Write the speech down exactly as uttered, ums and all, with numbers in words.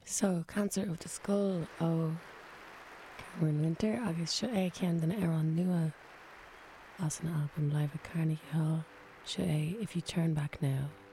So Cancer of the Skull ó Cameron Winter agus seo é cean den ar an nua as an album live at Carnegie Hall. Seo é If You Turn Back Now.